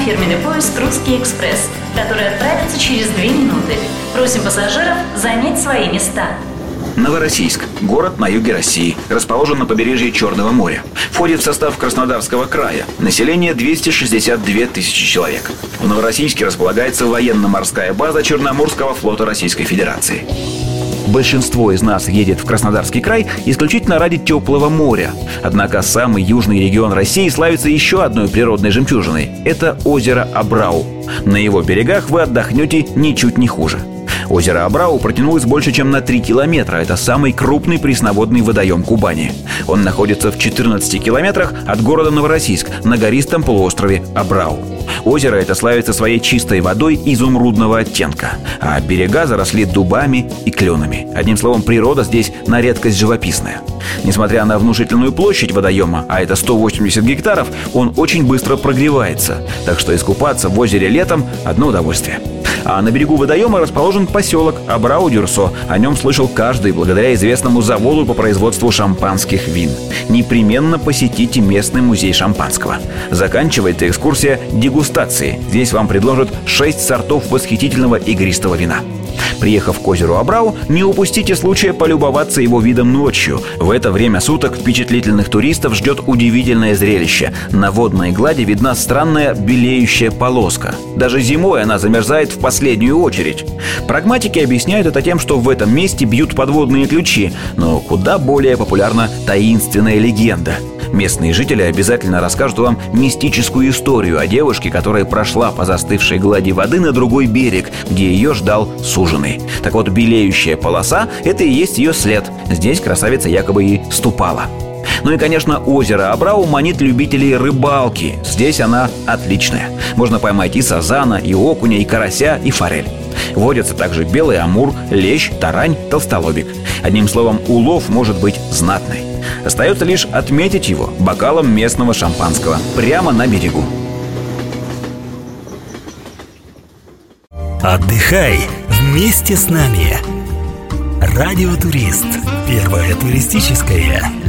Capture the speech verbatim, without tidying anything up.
фирменный поезд «Русский экспресс», который отправится через две минуты. Просим пассажиров занять свои места. Новороссийск – город на юге России, расположен на побережье Черного моря. Входит в состав Краснодарского края. Население двести шестьдесят две тысячи человек. В Новороссийске располагается военно-морская база Черноморского флота Российской Федерации. Большинство из нас едет в Краснодарский край исключительно ради теплого моря. Однако самый южный регион России славится еще одной природной жемчужиной – это озеро Абрау. На его берегах вы отдохнете ничуть не хуже. Озеро Абрау протянулось больше, чем на три километра. Это самый крупный пресноводный водоем Кубани. Он находится в четырнадцати километрах от города Новороссийск на гористом полуострове Абрау. Озеро это славится своей чистой водой изумрудного оттенка, а берега заросли дубами и кленами. Одним словом, природа здесь на редкость живописная. Несмотря на внушительную площадь водоема, а это сто восемьдесят гектаров, он очень быстро прогревается. Так что искупаться в озере летом – одно удовольствие. А на берегу водоема расположен поселок Абрау-Дюрсо. О нем слышал каждый благодаря известному заводу по производству шампанских вин. Непременно посетите местный музей шампанского. Заканчивается экскурсия дегустацией. Здесь вам предложат шесть сортов восхитительного игристого вина. Приехав к озеру Абрау, не упустите случая полюбоваться его видом ночью. В это время суток впечатлительных туристов ждет удивительное зрелище. На водной глади видна странная белеющая полоска. Даже зимой она замерзает в последнюю очередь. Прагматики объясняют это тем, что в этом месте бьют подводные ключи. Но куда более популярна таинственная легенда. Местные жители обязательно расскажут вам мистическую историю о девушке, которая прошла по застывшей глади воды на другой берег, где ее ждал суженый. Так вот, белеющая полоса – это и есть ее след. Здесь красавица якобы и ступала. Ну и, конечно, озеро Абрау манит любителей рыбалки. Здесь она отличная. Можно поймать и сазана, и окуня, и карася, и форель. Водятся также белый амур, лещ, тарань, толстолобик. Одним словом, улов может быть знатный. Остается лишь отметить его бокалом местного шампанского прямо на берегу. Отдыхай вместе с нами. Радио Турист. Первая туристическая